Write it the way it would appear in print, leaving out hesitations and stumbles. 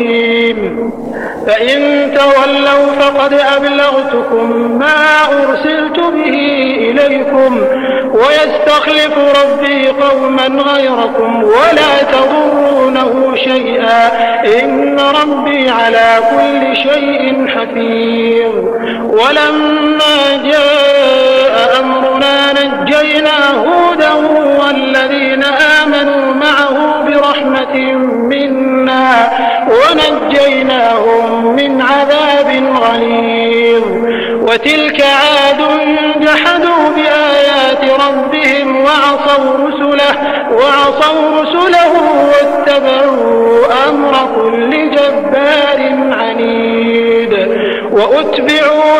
فإن تولوا فقد أبلغتكم ما أرسلت به إليكم ويستخلف ربي قوما غيركم ولا تضرونه شيئا إن ربي على كل شيء حفيظ. ولما جاء أمرنا نجينا هودا والذين آمنوا معه برحمة منا ونجيناهم من عذاب غليظ. وتلك عاد جحدوا بآيات ربهم وعصوا رسله واتبعوا أمر كل جبار عنيد وأتبعوا